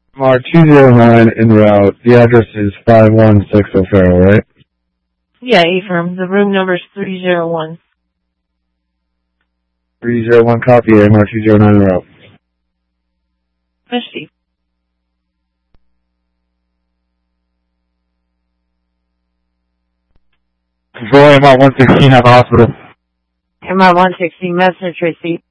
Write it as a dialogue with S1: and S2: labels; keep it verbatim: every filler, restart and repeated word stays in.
S1: M R two zero nine en route. The address is five one six O'Farrell, right?
S2: Yeah, affirm. The room number is three zero one.
S1: three zero one copy, M R two zero nine en route.
S2: Merci.
S1: Control M R one sixteen at the hospital.
S2: M R one sixteen, message receipt.